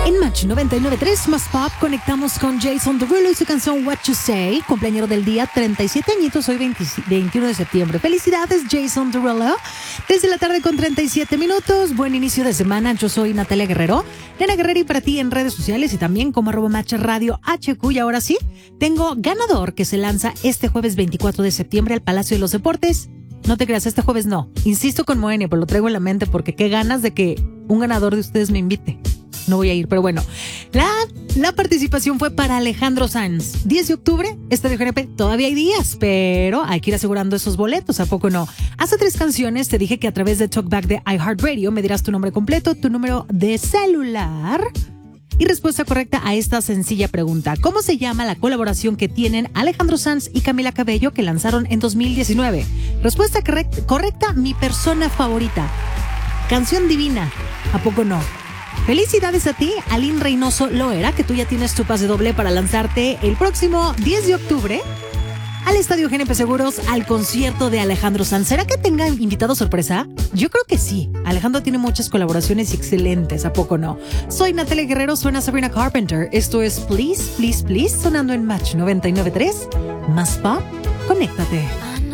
En Match 99.3 más pop conectamos con Jason Derulo y su canción What You Say, cumpleañero del día, 37 añitos, hoy 21 de septiembre. Felicidades, Jason Derulo. Desde la tarde con 37 minutos, buen inicio de semana. Yo soy Natalia Guerrero, Nena Guerrero, y para ti en redes sociales y también como @Match Radio HQ. Y ahora sí, tengo ganador que se lanza este jueves 24 de septiembre al Palacio de los Deportes. No te creas, este jueves no. Insisto con Moenia, pero lo traigo en la mente porque qué ganas de que un ganador de ustedes me invite. No voy a ir, pero bueno. La participación fue para Alejandro Sanz. 10 de octubre, Estadio GNP. Todavía hay días, pero hay que ir asegurando esos boletos, ¿a poco no? Hace 3 canciones te dije que a través de Talkback de iHeartRadio me dirás tu nombre completo, tu número de celular y respuesta correcta a esta sencilla pregunta. ¿Cómo se llama la colaboración que tienen Alejandro Sanz y Camila Cabello que lanzaron en 2019? Respuesta correcta, Mi Persona Favorita. Canción divina, ¿a poco no? Felicidades a ti, Aline Reynoso Loera, que tú ya tienes tu pase doble para lanzarte el próximo 10 de octubre al Estadio GNP Seguros al concierto de Alejandro Sanz. ¿Será que tenga invitado sorpresa? Yo creo que sí. Alejandro tiene muchas colaboraciones excelentes, ¿a poco no? Soy Natalia Guerrero, suena Sabrina Carpenter. Esto es Please, Please, Please, sonando en Match 99.3. Más pop, conéctate.